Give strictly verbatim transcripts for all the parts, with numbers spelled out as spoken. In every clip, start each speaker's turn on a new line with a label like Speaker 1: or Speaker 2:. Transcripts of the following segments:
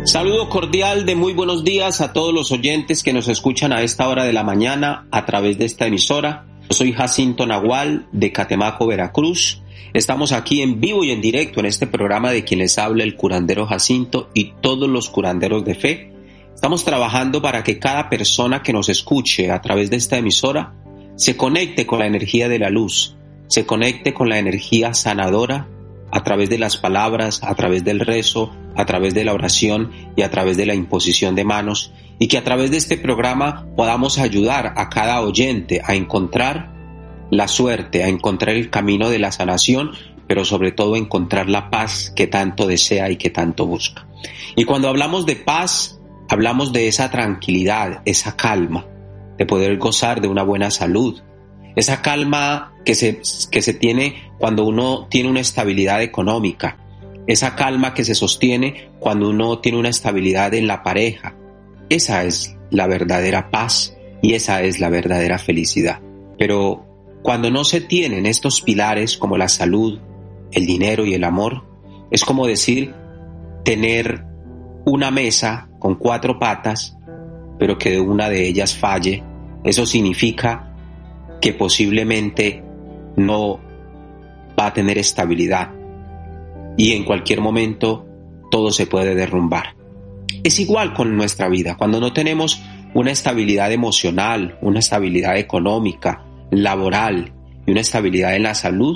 Speaker 1: Saludo cordial de muy buenos días a todos los oyentes que nos escuchan a esta hora de la mañana a través de esta emisora. Yo soy Jacinto Nagual de Catemaco, Veracruz. Estamos aquí en vivo y en directo en este programa de quien les habla el curandero Jacinto y todos los curanderos de fe. Estamos trabajando para que cada persona que nos escuche a través de esta emisora se conecte con la energía de la luz, se conecte con la energía sanadora a través de las palabras, a través del rezo, a través de la oración y a través de la imposición de manos, y que a través de este programa podamos ayudar a cada oyente a encontrar la suerte, a encontrar el camino de la sanación, pero sobre todo a encontrar la paz que tanto desea y que tanto busca. Y cuando hablamos de paz, hablamos de esa tranquilidad, esa calma, de poder gozar de una buena salud, esa calma que se, que se tiene cuando uno tiene una estabilidad económica, esa calma que se sostiene cuando uno tiene una estabilidad en la pareja. Esa es la verdadera paz y esa es la verdadera felicidad. Pero cuando no se tienen estos pilares como la salud, el dinero y el amor, es como decir tener una mesa con cuatro patas, pero que una de ellas falle. Eso significa que posiblemente no va a tener estabilidad y en cualquier momento todo se puede derrumbar. Es igual con nuestra vida. Cuando no tenemos una estabilidad emocional, una estabilidad económica, laboral y una estabilidad en la salud,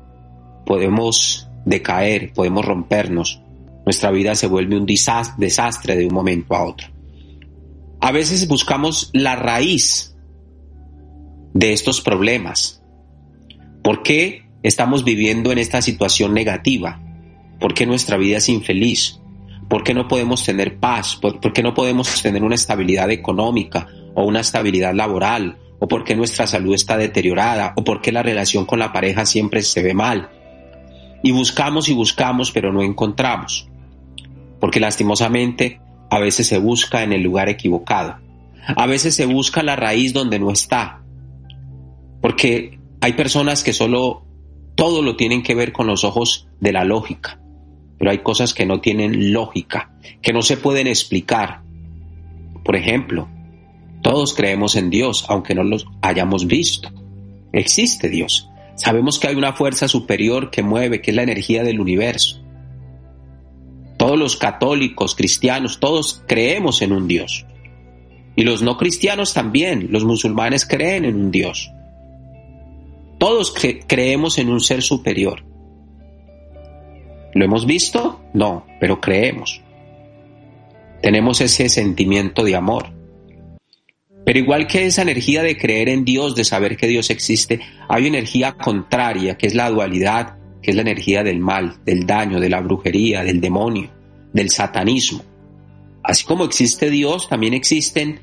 Speaker 1: podemos decaer, podemos rompernos. Nuestra vida se vuelve un desastre de un momento a otro. A veces buscamos la raíz de estos problemas. ¿Por qué estamos viviendo en esta situación negativa? ¿Por qué nuestra vida es infeliz? ¿Por qué no podemos tener paz? ¿Por, por qué no podemos tener una estabilidad económica o una estabilidad laboral? ¿O por qué nuestra salud está deteriorada? ¿O por qué la relación con la pareja siempre se ve mal? Y buscamos y buscamos, pero no encontramos. Porque lastimosamente a veces se busca en el lugar equivocado. A veces se busca la raíz donde no está. Porque hay personas que solo todo lo tienen que ver con los ojos de la lógica, pero hay cosas que no tienen lógica, que no se pueden explicar. Por ejemplo, todos creemos en Dios, aunque no los hayamos visto. Existe Dios. Sabemos que hay una fuerza superior que mueve, que es la energía del universo. Todos los católicos, cristianos, todos creemos en un Dios. Y los no cristianos también, los musulmanes creen en un Dios. Todos cre- creemos en un ser superior. ¿Lo hemos visto? No, pero creemos. Tenemos ese sentimiento de amor. Pero igual que esa energía de creer en Dios, de saber que Dios existe, hay energía contraria, que es la dualidad, que es la energía del mal, del daño, de la brujería, del demonio, del satanismo. Así como existe Dios, también existen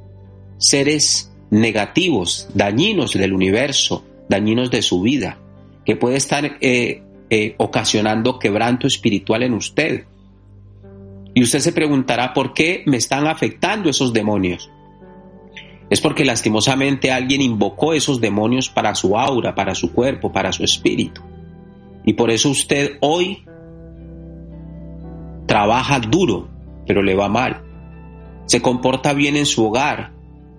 Speaker 1: seres negativos, dañinos del universo, dañinos de su vida, que puede estar eh, eh, ocasionando quebranto espiritual en usted. Y usted se preguntará, ¿por qué me están afectando esos demonios? Es porque lastimosamente alguien invocó esos demonios para su aura, para su cuerpo, para su espíritu. Y por eso usted hoy trabaja duro, pero le va mal. Se comporta bien en su hogar,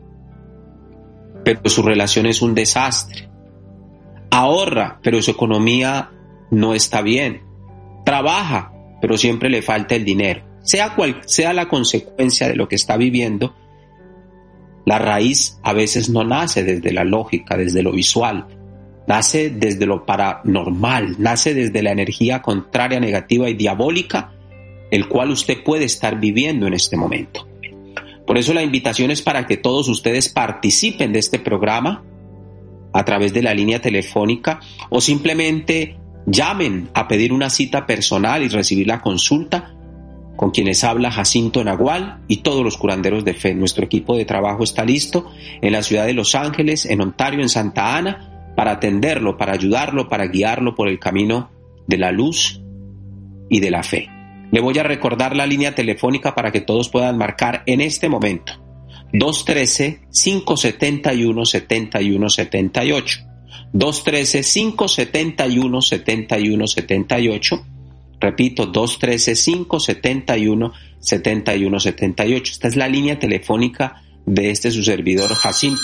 Speaker 1: pero su relación es un desastre. Ahorra, pero su economía no está bien. Trabaja, pero siempre le falta el dinero. Sea cual sea la consecuencia de lo que está viviendo, la raíz a veces no nace desde la lógica, desde lo visual. Nace desde lo paranormal, nace desde la energía contraria, negativa y diabólica, el cual usted puede estar viviendo en este momento. Por eso la invitación es para que todos ustedes participen de este programa a través de la línea telefónica o simplemente llamen a pedir una cita personal y recibir la consulta con quienes habla Jacinto Nagual y todos los curanderos de fe. Nuestro equipo de trabajo está listo en la ciudad de Los Ángeles, en Ontario, en Santa Ana, para atenderlo, para ayudarlo, para guiarlo por el camino de la luz y de la fe. Le voy a recordar la línea telefónica para que todos puedan marcar en este momento. dos uno tres, cinco siete uno, siete uno siete ocho. dos uno tres, cinco siete uno, siete uno siete ocho. Repito, dos uno tres, cinco siete uno, siete uno siete ocho. Esta es la línea telefónica de este su servidor Jacinto,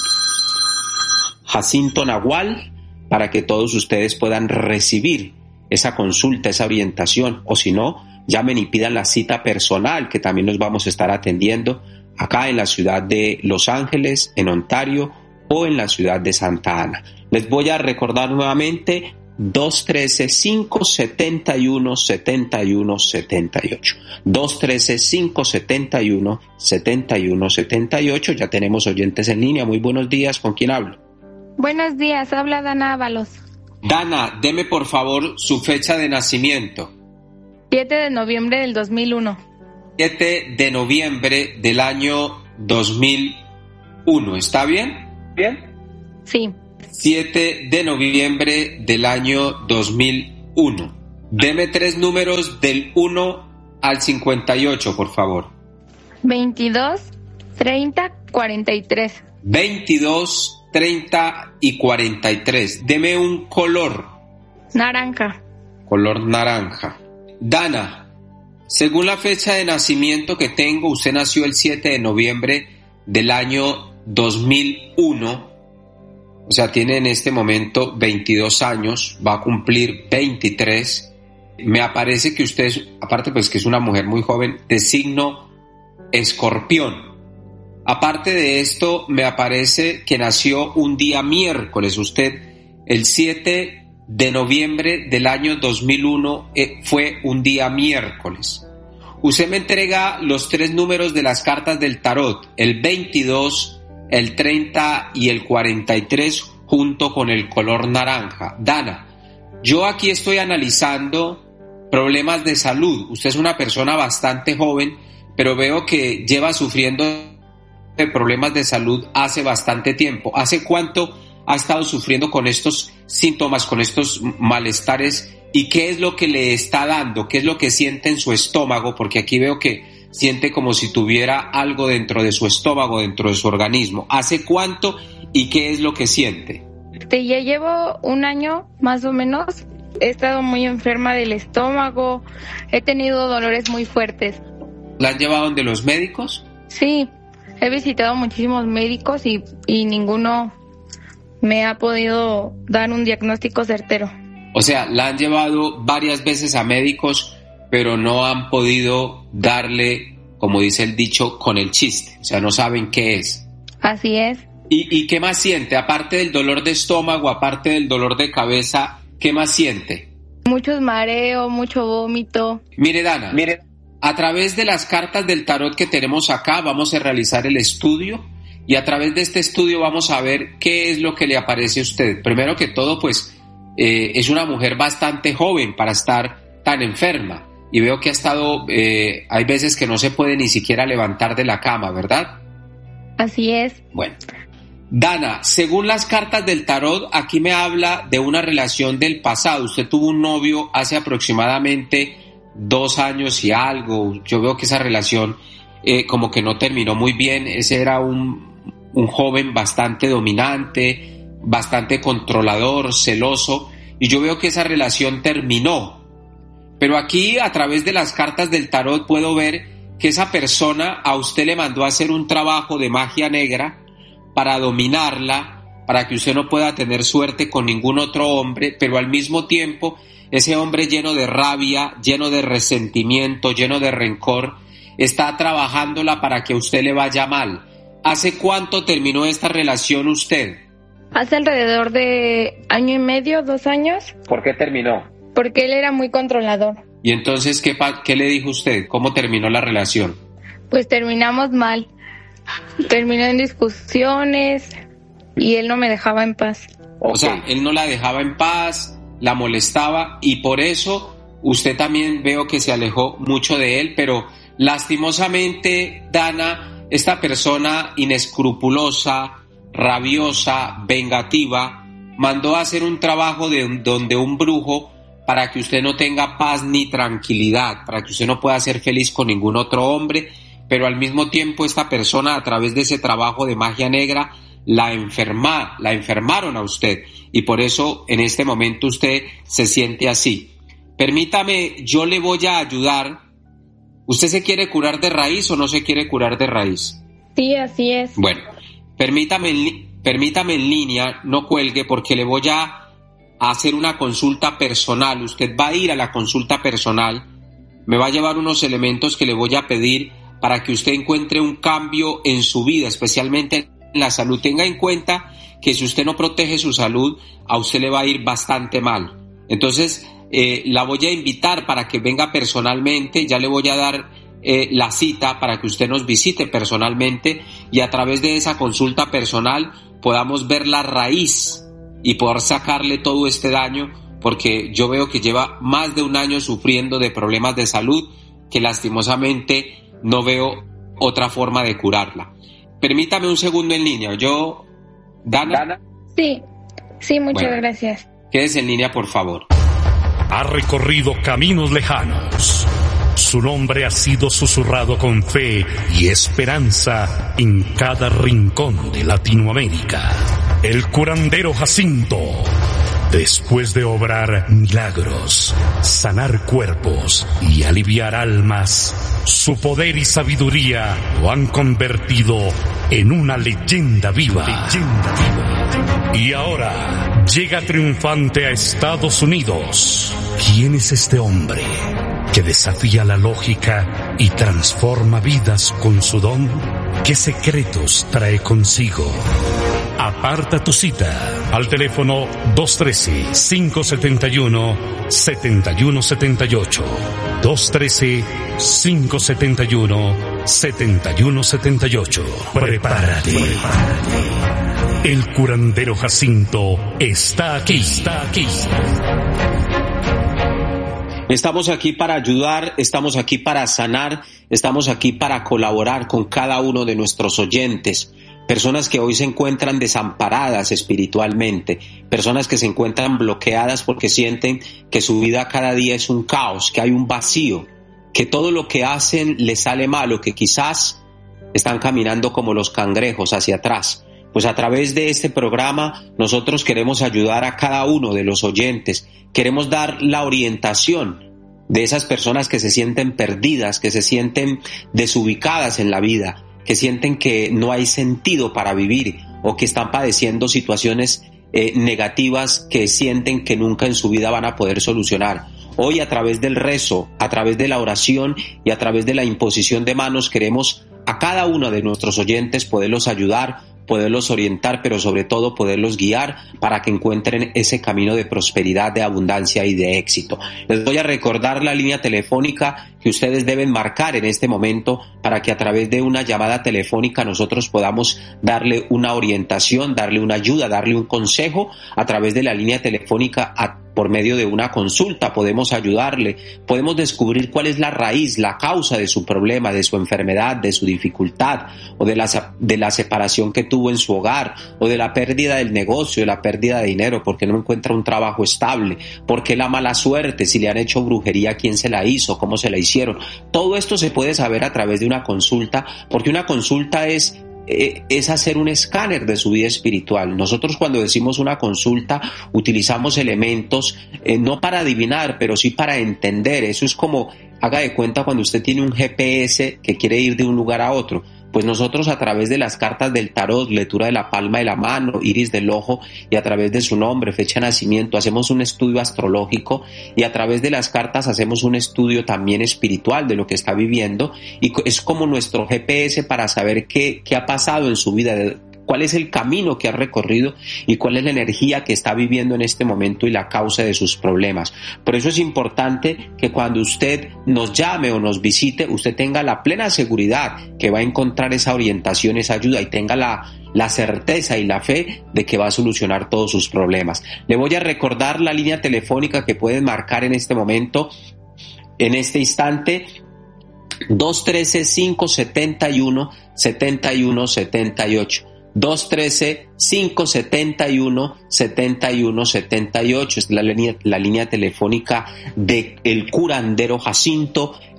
Speaker 1: Jacinto Nagual, para que todos ustedes puedan recibir esa consulta, esa orientación, o si no, llamen y pidan la cita personal, que también nos vamos a estar atendiendo acá en la ciudad de Los Ángeles, en Ontario, o en la ciudad de Santa Ana. Les voy a recordar nuevamente dos uno tres, cinco siete uno, siete uno siete ocho. dos uno tres, cinco siete uno, siete uno siete ocho. Ya tenemos oyentes en línea. Muy buenos días. ¿Con quién hablo?
Speaker 2: Buenos días. Habla Dana Ábalos.
Speaker 1: Dana, deme por favor su fecha de nacimiento.
Speaker 2: siete de noviembre del dos mil uno.
Speaker 1: siete de noviembre del año dos mil uno. ¿Está bien? ¿Bien?
Speaker 2: Sí.
Speaker 1: siete de noviembre del año dos mil uno. Deme tres números del uno al cincuenta y ocho, por favor.
Speaker 2: veintidós, treinta, cuarenta y tres.
Speaker 1: veintidós, treinta y cuarenta y tres. Deme un color.
Speaker 2: Naranja.
Speaker 1: Color naranja. Dana, según la fecha de nacimiento que tengo, usted nació el siete de noviembre del año dos mil uno. O sea, tiene en este momento veintidós años, va a cumplir veintitrés. Me aparece que usted, es, aparte pues que es una mujer muy joven, de signo Escorpión. Aparte de esto, me aparece que nació un día miércoles. Usted, el siete de noviembre del año dos mil uno, eh, fue un día miércoles. Usted me entrega los tres números de las cartas del tarot, el veintidós, el treinta y el cuarenta y tres, junto con el color naranja. Dana, yo aquí estoy analizando problemas de salud. Usted es una persona bastante joven, pero veo que lleva sufriendo de problemas de salud hace bastante tiempo. ¿Hace cuánto ha estado sufriendo con estos síntomas, con estos malestares? ¿Y qué es lo que le está dando? ¿Qué es lo que siente en su estómago? Porque aquí veo que siente como si tuviera algo dentro de su estómago, dentro de su organismo. ¿Hace cuánto y qué es lo que siente?
Speaker 2: Este, ya llevo un año más o menos. He estado muy enferma del estómago. He tenido dolores muy fuertes.
Speaker 1: ¿La han llevado donde los médicos?
Speaker 2: Sí, he visitado muchísimos médicos y, y ninguno me ha podido dar un diagnóstico certero.
Speaker 1: O sea, la han llevado varias veces a médicos, pero no han podido darle, como dice el dicho, con el chiste. O sea, no saben qué es.
Speaker 2: Así es.
Speaker 1: ¿Y, y qué más siente? Aparte del dolor de estómago, aparte del dolor de cabeza, ¿qué más siente?
Speaker 2: Muchos mareos, mucho vómito.
Speaker 1: Mire, Dana, mire, a través de las cartas del tarot que tenemos acá, vamos a realizar el estudio. Y a través de este estudio vamos a ver qué es lo que le aparece a usted. Primero que todo, pues, eh, es una mujer bastante joven para estar tan enferma. Y veo que ha estado, eh, hay veces que no se puede ni siquiera levantar de la cama, ¿verdad?
Speaker 2: Así es.
Speaker 1: Bueno. Dana, según las cartas del tarot, aquí me habla de una relación del pasado. Usted tuvo un novio hace aproximadamente dos años y algo. Yo veo que esa relación eh, como que no terminó muy bien. Ese era un... un joven bastante dominante, bastante controlador, celoso, y yo veo que esa relación terminó. Pero aquí, a través de las cartas del tarot, puedo ver que esa persona a usted le mandó a hacer un trabajo de magia negra para dominarla, para que usted no pueda tener suerte con ningún otro hombre, pero al mismo tiempo, ese hombre lleno de rabia, lleno de resentimiento, lleno de rencor, está trabajándola para que a usted le vaya mal. ¿Hace cuánto terminó esta relación usted?
Speaker 2: Hace alrededor de año y medio, dos años.
Speaker 1: ¿Por qué terminó?
Speaker 2: Porque él era muy controlador.
Speaker 1: ¿Y entonces qué, qué le dijo usted? ¿Cómo terminó la relación?
Speaker 2: Pues terminamos mal. Terminó en discusiones y él no me dejaba en paz.
Speaker 1: O sea, él no la dejaba en paz, la molestaba y por eso usted también veo que se alejó mucho de él, pero lastimosamente, Dana, esta persona inescrupulosa, rabiosa, vengativa, mandó a hacer un trabajo de donde un brujo para que usted no tenga paz ni tranquilidad, para que usted no pueda ser feliz con ningún otro hombre, pero al mismo tiempo esta persona, a través de ese trabajo de magia negra, la enferma, la enfermaron a usted y por eso en este momento usted se siente así. permítame, yo le voy a ayudar. ¿Usted se quiere curar de raíz o no se quiere curar de raíz?
Speaker 2: Sí, así es.
Speaker 1: Bueno, permítame en, li- permítame en línea, no cuelgue, porque le voy a hacer una consulta personal. Usted va a ir a la consulta personal, me va a llevar unos elementos que le voy a pedir para que usted encuentre un cambio en su vida, especialmente en la salud. Tenga en cuenta que si usted no protege su salud, a usted le va a ir bastante mal. Entonces, eh, la voy a invitar para que venga personalmente, ya le voy a dar eh, la cita para que usted nos visite personalmente y a través de esa consulta personal podamos ver la raíz y poder sacarle todo este daño, porque yo veo que lleva más de un año sufriendo de problemas de salud que lastimosamente no veo otra forma de curarla. Permítame un segundo en línea. Yo, Dana.
Speaker 2: Dana. Sí, sí, muchas
Speaker 1: bueno,
Speaker 2: gracias.
Speaker 1: Quédese en línea, por favor.
Speaker 3: Ha recorrido caminos lejanos. Su nombre ha sido susurrado con fe y esperanza en cada rincón de Latinoamérica. El curandero Jacinto, después de obrar milagros, sanar cuerpos y aliviar almas, su poder y sabiduría lo han convertido en una leyenda viva. Leyenda viva. Y ahora llega triunfante a Estados Unidos. ¿Quién es este hombre que desafía la lógica y transforma vidas con su don? ¿Qué secretos trae consigo? Aparta tu cita al teléfono dos uno tres, cinco siete uno, siete uno siete ocho. dos uno tres, cinco siete uno, siete uno siete ocho. Prepárate. El curandero Jacinto está aquí. Está aquí.
Speaker 1: Estamos aquí para ayudar, estamos aquí para sanar, estamos aquí para colaborar con cada uno de nuestros oyentes. Personas que hoy se encuentran desamparadas espiritualmente, personas que se encuentran bloqueadas porque sienten que su vida cada día es un caos, que hay un vacío, que todo lo que hacen les sale mal o que quizás están caminando como los cangrejos hacia atrás. Pues a través de este programa nosotros queremos ayudar a cada uno de los oyentes, queremos dar la orientación de esas personas que se sienten perdidas, que se sienten desubicadas en la vida, que sienten que no hay sentido para vivir o que están padeciendo situaciones eh, negativas que sienten que nunca en su vida van a poder solucionar. Hoy a través del rezo, a través de la oración y a través de la imposición de manos queremos a cada uno de nuestros oyentes poderlos ayudar, poderlos orientar, pero sobre todo poderlos guiar para que encuentren ese camino de prosperidad, de abundancia y de éxito. Les voy a recordar la línea telefónica que ustedes deben marcar en este momento para que a través de una llamada telefónica nosotros podamos darle una orientación, darle una ayuda, darle un consejo a través de la línea telefónica a por medio de una consulta podemos ayudarle, podemos descubrir cuál es la raíz, la causa de su problema, de su enfermedad, de su dificultad o de la, de la separación que tuvo en su hogar o de la pérdida del negocio, de la pérdida de dinero, porque no encuentra un trabajo estable, porque la mala suerte, si le han hecho brujería, quién se la hizo, cómo se la hicieron. Todo esto se puede saber a través de una consulta, porque una consulta es es hacer un escáner de su vida espiritual. Nosotros cuando decimos una consulta utilizamos elementos eh, no para adivinar, pero sí para entender. Eso es como, haga de cuenta cuando usted tiene un G P S que quiere ir de un lugar a otro. Pues nosotros a través de las cartas del tarot, lectura de la palma de la mano, iris del ojo y a través de su nombre, fecha de nacimiento, hacemos un estudio astrológico y a través de las cartas hacemos un estudio también espiritual de lo que está viviendo y es como nuestro G P S para saber qué, qué ha pasado en su vida, cuál es el camino que ha recorrido y cuál es la energía que está viviendo en este momento y la causa de sus problemas. Por eso es importante que cuando usted nos llame o nos visite, usted tenga la plena seguridad que va a encontrar esa orientación, esa ayuda y tenga la, la certeza y la fe de que va a solucionar todos sus problemas. Le voy a recordar la línea telefónica que pueden marcar en este momento, en este instante, dos uno tres, cinco siete uno, siete uno siete ocho. dos uno tres, cinco siete uno, siete uno siete ocho es la línea, la línea telefónica de el curandero Jacinto,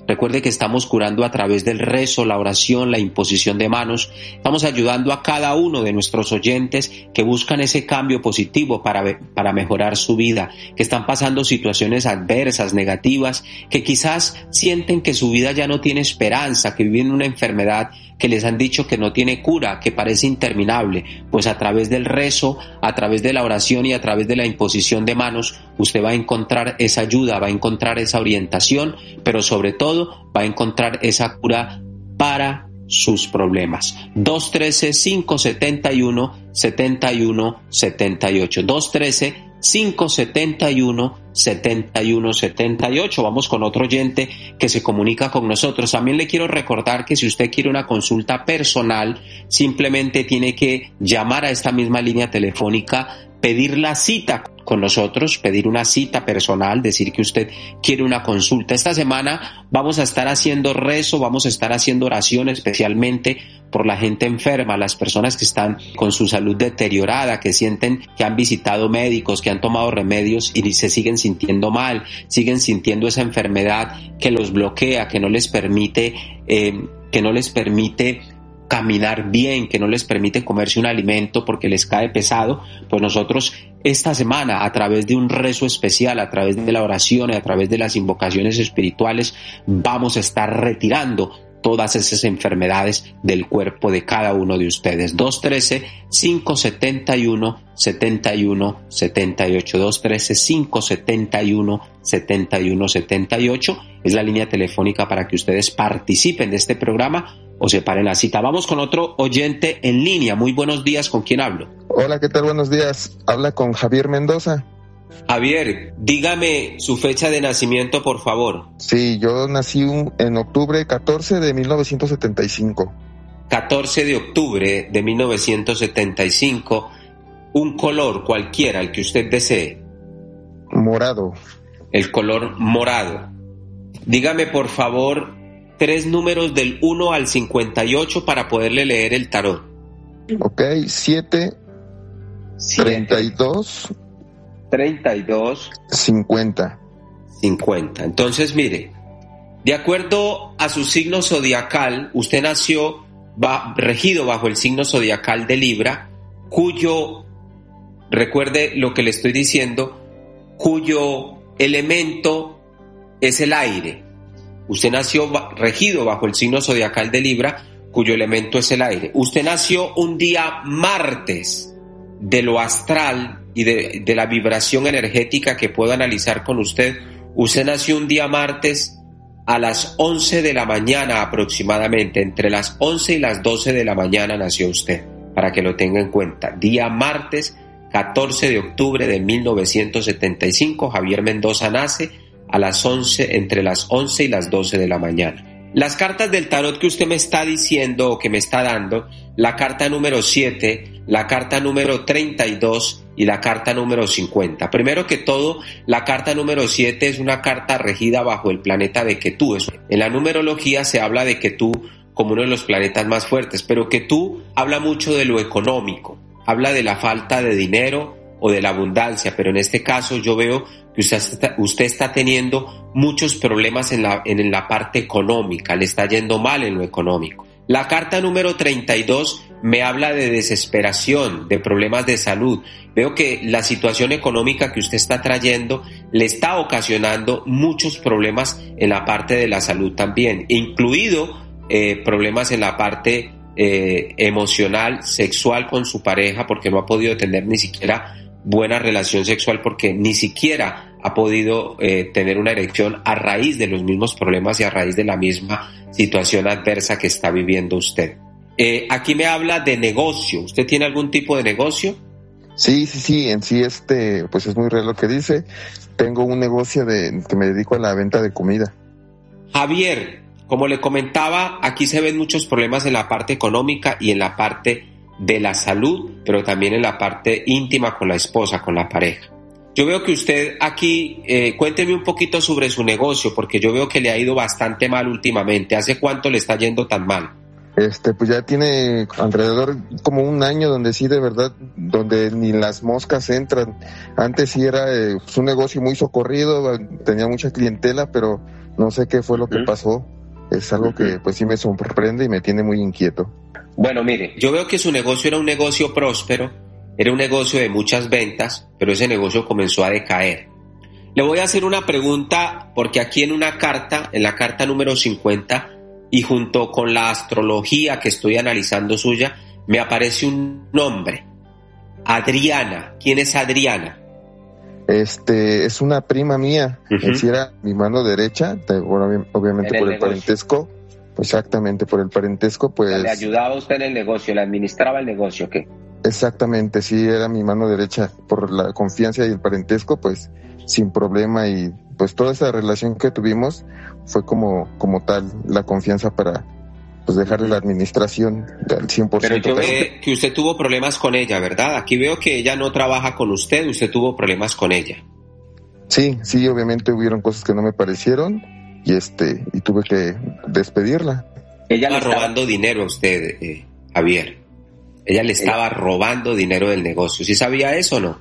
Speaker 1: Recuerde que estamos curando a través del rezo, la oración, la imposición de manos. Estamos ayudando a cada uno de nuestros oyentes que buscan ese cambio positivo para, para mejorar su vida, que están pasando situaciones adversas, negativas, que quizás sienten que su vida ya no tiene esperanza, que viven una enfermedad que les han dicho que no tiene cura, que parece interminable. Pues a través del rezo, a través de la oración y a través de la imposición de manos, usted va a encontrar esa ayuda, va a encontrar esa orientación, pero sobre todo va a encontrar esa cura para sus problemas. dos uno tres, cinco siete uno, siete uno siete ocho. dos uno tres, cinco siete uno, siete uno siete ocho. Vamos con otro oyente que se comunica con nosotros. También le quiero recordar que si usted quiere una consulta personal, simplemente tiene que llamar a esta misma línea telefónica, pedir la cita con nosotros, pedir una cita personal, decir que usted quiere una consulta. Esta semana vamos a estar haciendo rezo, vamos a estar haciendo oración especialmente por la gente enferma, las personas que están con su salud deteriorada, que sienten que han visitado médicos, que han tomado remedios y se siguen sintiendo mal, siguen sintiendo esa enfermedad que los bloquea, que no les permite, eh, que no les permite caminar bien, que no les permite comerse un alimento porque les cae pesado. Pues nosotros esta semana, a través de un rezo especial, a través de la oración y a través de las invocaciones espirituales, vamos a estar retirando todas esas enfermedades del cuerpo de cada uno de ustedes. dos uno tres, cinco siete uno, siete uno siete ocho. dos uno tres, cinco siete uno, siete uno siete ocho es la línea telefónica para que ustedes participen de este programa o separen la cita. Vamos con otro oyente en línea. Muy buenos días, ¿con quién hablo?
Speaker 4: Hola, ¿qué tal? Buenos días. Habla con Javier Mendoza.
Speaker 1: Javier, dígame su fecha de nacimiento, por favor.
Speaker 4: Sí, yo nací un, en octubre catorce de mil novecientos setenta y cinco.
Speaker 1: catorce de octubre de mil novecientos setenta y cinco. Un color cualquiera, el que usted desee.
Speaker 4: Morado.
Speaker 1: El color morado. Dígame, por favor, tres números del uno al cincuenta y ocho para poderle leer el tarot.
Speaker 4: Ok, siete, treinta y dos,
Speaker 1: treinta y dos,
Speaker 4: cincuenta.
Speaker 1: cincuenta. Entonces, mire, de acuerdo a su signo zodiacal, usted nació va, regido bajo el signo zodiacal de Libra, cuyo, recuerde lo que le estoy diciendo, cuyo elemento es el aire. Usted nació regido bajo el signo zodiacal de Libra, cuyo elemento es el aire. Usted nació un día martes de lo astral y de, de la vibración energética que puedo analizar con usted. Usted nació un día martes a las once de la mañana aproximadamente, entre las once y las doce de la mañana nació usted, para que lo tenga en cuenta. Día martes, catorce de octubre de mil novecientos setenta y cinco, Javier Mendoza nace a las once, entre las once y las doce de la mañana. Las cartas del tarot que usted me está diciendo o que me está dando, la carta número siete, la carta número treinta y dos y la carta número cincuenta. Primero que todo, la carta número siete es una carta regida bajo el planeta de Ketú. En la numerología se habla de Ketú como uno de los planetas más fuertes, pero Ketú habla mucho de lo económico, habla de la falta de dinero o de la abundancia, pero en este caso yo veo que usted está, usted está teniendo muchos problemas en la, en la parte económica, le está yendo mal en lo económico. La carta número treinta y dos me habla de desesperación, de problemas de salud. Veo que la situación económica que usted está trayendo le está ocasionando muchos problemas en la parte de la salud también, incluido eh, problemas en la parte eh, emocional, sexual con su pareja, porque no ha podido tener ni siquiera buena relación sexual, porque ni siquiera ha podido eh, tener una erección a raíz de los mismos problemas y a raíz de la misma situación adversa que está viviendo usted. Eh, aquí me habla de negocio. ¿Usted tiene algún tipo de negocio?
Speaker 4: Sí, sí, sí, en sí este, pues es muy real lo que dice. Tengo un negocio de que me dedico a la venta de comida.
Speaker 1: Javier, como le comentaba, aquí se ven muchos problemas en la parte económica y en la parte de la salud, pero también en la parte íntima con la esposa, con la pareja. Yo veo que usted aquí, eh, cuénteme un poquito sobre su negocio, porque yo veo que le ha ido bastante mal últimamente. ¿Hace cuánto le está yendo tan mal?
Speaker 4: Este, pues ya tiene alrededor como un año donde sí, de verdad, donde ni las moscas entran. Antes sí era eh, pues un negocio muy socorrido, tenía mucha clientela, pero no sé qué fue lo que pasó. Es algo que pues sí me sorprende y me tiene muy inquieto.
Speaker 1: Bueno, mire, yo veo que su negocio era un negocio próspero, era un negocio de muchas ventas, pero ese negocio comenzó a decaer. Le voy a hacer una pregunta porque aquí en una carta, en la carta número cincuenta, y junto con la astrología que estoy analizando suya, me aparece un nombre, Adriana. ¿Quién es Adriana?
Speaker 4: Este, es una prima mía, uh-huh. En sí era mi mano derecha, bueno, obviamente por el, el parentesco, exactamente, por el parentesco, pues...
Speaker 1: ¿Le ayudaba usted en el negocio, le administraba el negocio, qué?
Speaker 4: Exactamente, sí, era mi mano derecha, por la confianza y el parentesco, pues, sin problema, y pues toda esa relación que tuvimos fue como, como tal, la confianza para... pues dejarle la administración al cien por ciento.
Speaker 1: Pero yo veo que usted tuvo problemas con ella, ¿verdad? Aquí veo que ella no trabaja con usted, usted tuvo problemas con ella.
Speaker 4: Sí, sí, obviamente hubieron cosas que no me parecieron y este y tuve que despedirla.
Speaker 1: Ella le estaba robando dinero a usted, eh, Javier. Ella le estaba ¿Eh? robando dinero del negocio. ¿Sí sabía eso o no?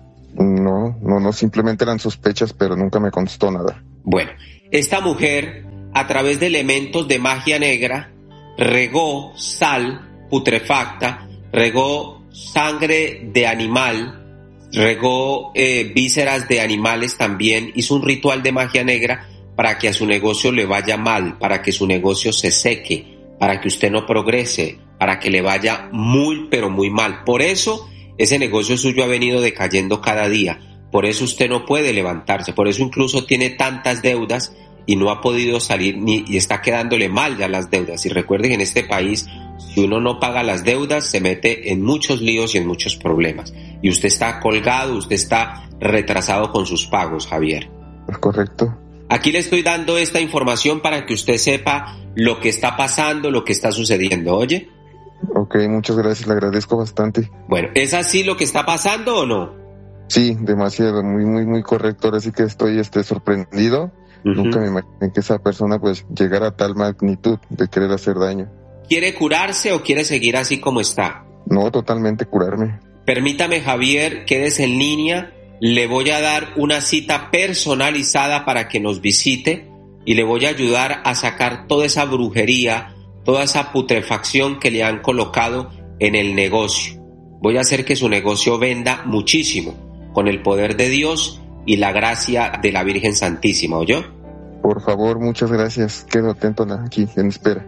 Speaker 4: No, no, no, simplemente eran sospechas, pero nunca me contestó nada.
Speaker 1: Bueno, esta mujer, a través de elementos de magia negra, regó sal putrefacta, regó sangre de animal, regó eh, vísceras de animales también, hizo un ritual de magia negra para que a su negocio le vaya mal, para que su negocio se seque, para que usted no progrese, para que le vaya muy pero muy mal. Por eso ese negocio suyo ha venido decayendo cada día, por eso usted no puede levantarse, por eso incluso tiene tantas deudas y no ha podido salir ni y está quedándole mal ya las deudas. Y recuerden que en este país, si uno no paga las deudas, se mete en muchos líos y en muchos problemas. Y usted está colgado, usted está retrasado con sus pagos, Javier.
Speaker 4: Es correcto.
Speaker 1: Aquí le estoy dando esta información para que usted sepa lo que está pasando, lo que está sucediendo, ¿oye?
Speaker 4: Ok, muchas gracias, le agradezco bastante.
Speaker 1: Bueno, ¿es así lo que está pasando o no?
Speaker 4: Sí, demasiado, muy, muy, muy correcto. Ahora sí que estoy este, sorprendido. Uh-huh. Nunca me imaginé que esa persona pues llegara a tal magnitud de querer hacer daño.
Speaker 1: ¿Quiere curarse o quiere seguir así como está?
Speaker 4: No, totalmente curarme.
Speaker 1: Permítame, Javier, quédese en línea. Le voy a dar una cita personalizada para que nos visite y le voy a ayudar a sacar toda esa brujería, toda esa putrefacción que le han colocado en el negocio. Voy a hacer que su negocio venda muchísimo con el poder de Dios y la gracia de la Virgen Santísima, ¿oyó?
Speaker 4: Por favor, muchas gracias. Quedo atento aquí, en espera.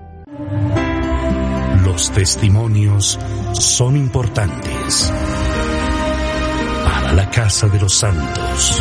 Speaker 3: Los testimonios son importantes para la Casa de los Santos.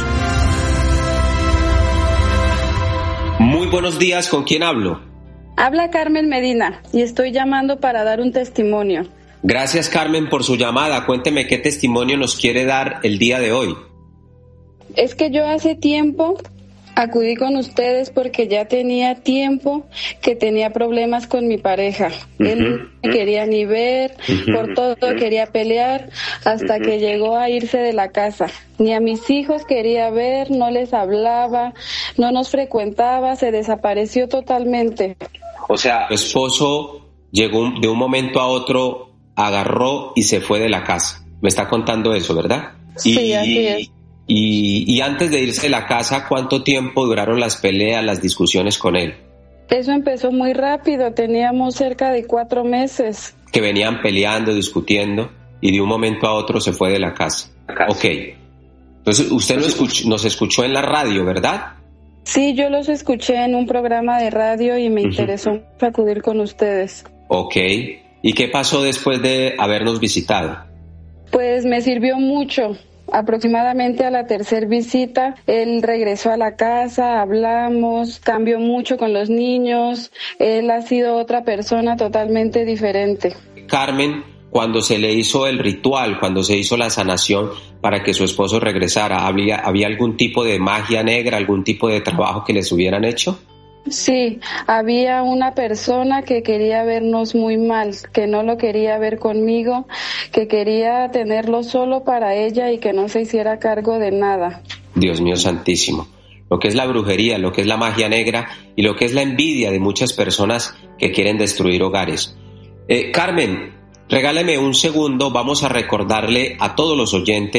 Speaker 1: Muy buenos días, ¿con quién hablo?
Speaker 5: Habla Carmen Medina y estoy llamando para dar un testimonio.
Speaker 1: Gracias, Carmen, por su llamada. Cuénteme qué testimonio nos quiere dar el día de hoy.
Speaker 5: Es que yo hace tiempo acudí con ustedes porque ya tenía tiempo que tenía problemas con mi pareja. Uh-huh. Él no me quería ni ver, uh-huh. por todo quería pelear, hasta uh-huh. que llegó a irse de la casa. Ni a mis hijos quería ver, no les hablaba, no nos frecuentaba, se desapareció totalmente.
Speaker 1: O sea, tu esposo llegó de un momento a otro, agarró y se fue de la casa. Me está contando eso, ¿verdad?
Speaker 5: Sí,
Speaker 1: y,
Speaker 5: así es.
Speaker 1: Y, y antes de irse de la casa, ¿cuánto tiempo duraron las peleas, las discusiones con él?
Speaker 5: Eso empezó muy rápido, teníamos cerca de cuatro meses.
Speaker 1: Que venían peleando, discutiendo, y de un momento a otro se fue de la casa. casa. Ok. Entonces, usted nos escuchó, nos escuchó en la radio, ¿verdad?
Speaker 5: Sí, yo los escuché en un programa de radio y me uh-huh. interesó acudir con ustedes.
Speaker 1: Ok. ¿Y qué pasó después de habernos visitado?
Speaker 5: Pues me sirvió mucho. Aproximadamente a la tercera visita, él regresó a la casa, hablamos, cambió mucho con los niños, él ha sido otra persona totalmente diferente.
Speaker 1: Carmen, cuando se le hizo el ritual, cuando se hizo la sanación para que su esposo regresara, ¿había, había algún tipo de magia negra, algún tipo de trabajo que les hubieran hecho?
Speaker 5: Sí, había una persona que quería vernos muy mal, que no lo quería ver conmigo, que quería tenerlo solo para ella y que no se hiciera cargo de nada.
Speaker 1: Dios mío santísimo, lo que es la brujería, lo que es la magia negra y lo que es la envidia de muchas personas que quieren destruir hogares. Eh, Carmen, regáleme un segundo, vamos a recordarle a todos los oyentes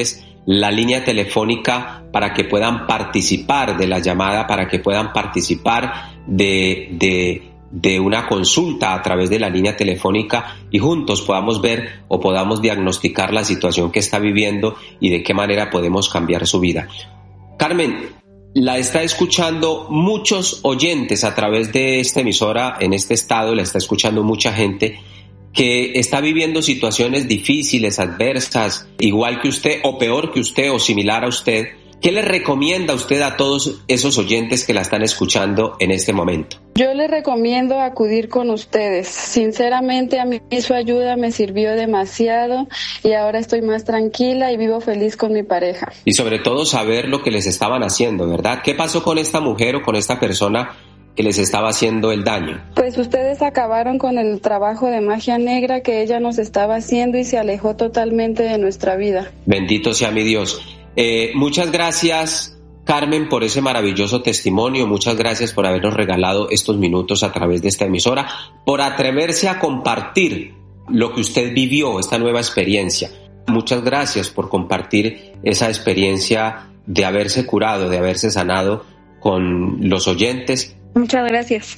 Speaker 1: la línea telefónica para que puedan participar de la llamada, para que puedan participar de, de, de una consulta a través de la línea telefónica y juntos podamos ver o podamos diagnosticar la situación que está viviendo y de qué manera podemos cambiar su vida. Carmen, la está escuchando muchos oyentes a través de esta emisora en este estado, la está escuchando mucha gente que está viviendo situaciones difíciles, adversas, igual que usted o peor que usted o similar a usted. ¿Qué le recomienda usted a todos esos oyentes que la están escuchando en este momento?
Speaker 5: Yo les recomiendo acudir con ustedes. Sinceramente, a mí su ayuda me sirvió demasiado y ahora estoy más tranquila y vivo feliz con mi pareja.
Speaker 1: Y sobre todo saber lo que les estaban haciendo, ¿verdad? ¿Qué pasó con esta mujer o con esta persona que les estaba haciendo el daño?
Speaker 5: Pues ustedes acabaron con el trabajo de magia negra que ella nos estaba haciendo y se alejó totalmente de nuestra vida.
Speaker 1: Bendito sea mi Dios. Eh, muchas gracias, Carmen, por ese maravilloso testimonio. Muchas gracias por habernos regalado estos minutos a través de esta emisora, por atreverse a compartir lo que usted vivió, esta nueva experiencia. Muchas gracias por compartir esa experiencia de haberse curado, de haberse sanado con los oyentes.
Speaker 2: Muchas gracias.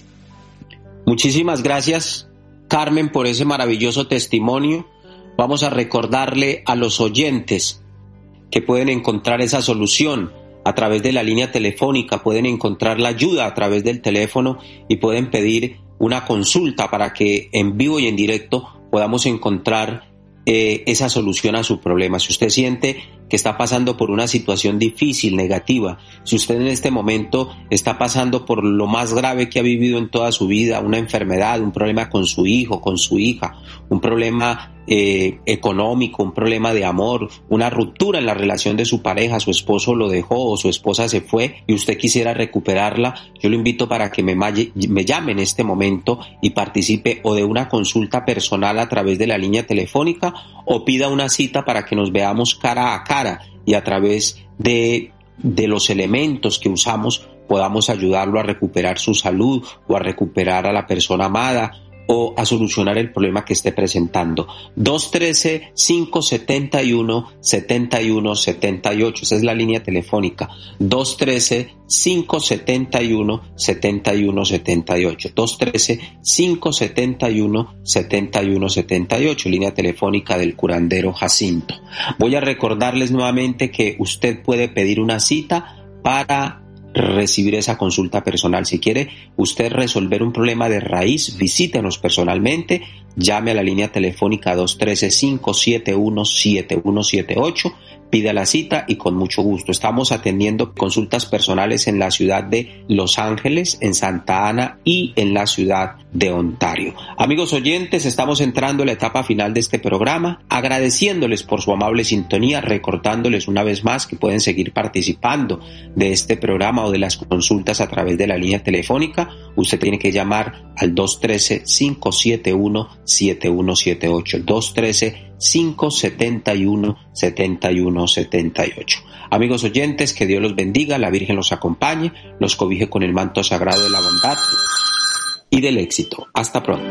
Speaker 1: Muchísimas gracias, Carmen, por ese maravilloso testimonio. Vamos a recordarle a los oyentes que pueden encontrar esa solución a través de la línea telefónica, pueden encontrar la ayuda a través del teléfono y pueden pedir una consulta para que en vivo y en directo podamos encontrar eh, esa solución a su problema. Si usted siente que está pasando por una situación difícil, negativa, si usted en este momento está pasando por lo más grave que ha vivido en toda su vida, una enfermedad, un problema con su hijo, con su hija, un problema eh, económico, un problema de amor, una ruptura en la relación de su pareja, su esposo lo dejó o su esposa se fue y usted quisiera recuperarla, yo lo invito para que me, me llame en este momento y participe o de una consulta personal a través de la línea telefónica o pida una cita para que nos veamos cara a cara y a través de, de los elementos que usamos podamos ayudarlo a recuperar su salud o a recuperar a la persona amada o a solucionar el problema que esté presentando. dos uno tres, cinco siete uno, siete uno siete ocho, esa es la línea telefónica. dos uno tres, cinco siete uno, siete uno siete ocho. dos uno tres, cinco siete uno, siete uno siete ocho, línea telefónica del curandero Jacinto. Voy a recordarles nuevamente que usted puede pedir una cita para recibir esa consulta personal. Si quiere usted resolver un problema de raíz, visítenos personalmente, llame a la línea telefónica dos uno tres, cinco siete uno, siete uno siete ocho, pida la cita y con mucho gusto. Estamos atendiendo consultas personales en la ciudad de Los Ángeles, en Santa Ana y en la ciudad de Ontario. Amigos oyentes, estamos entrando en la etapa final de este programa, agradeciéndoles por su amable sintonía, recordándoles una vez más que pueden seguir participando de este programa o de las consultas a través de la línea telefónica. Usted tiene que llamar al dos uno tres, cinco siete uno, siete uno siete ocho, dos uno tres, cinco siete uno, siete uno siete ocho. Amigos oyentes, que Dios los bendiga, la Virgen los acompañe, los cobije con el manto sagrado de la bondad y del éxito. Hasta pronto.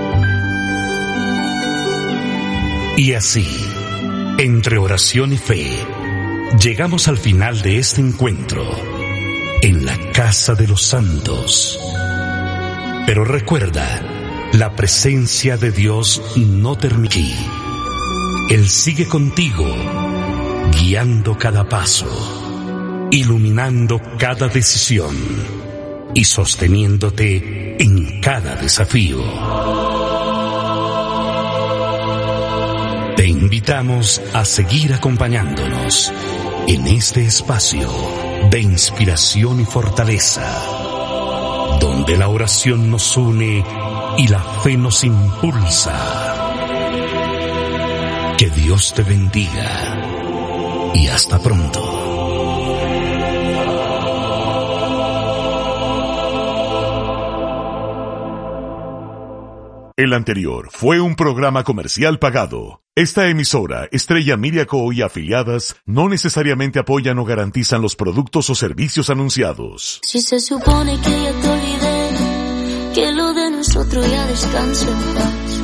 Speaker 3: Y así, entre oración y fe, llegamos al final de este encuentro en la Casa de los Santos. Pero recuerda, la presencia de Dios no termina aquí. Él sigue contigo, guiando cada paso, iluminando cada decisión y sosteniéndote en cada desafío. Te invitamos a seguir acompañándonos en este espacio de inspiración y fortaleza, donde la oración nos une y la fe nos impulsa. Que Dios te bendiga y hasta pronto.
Speaker 6: El anterior fue un programa comercial pagado. Esta emisora, Estrella Miriaco y afiliadas, no necesariamente apoyan o garantizan los productos o servicios anunciados.
Speaker 7: Si se supone que ya te olvidé, que lo de nosotros ya descansa en paz.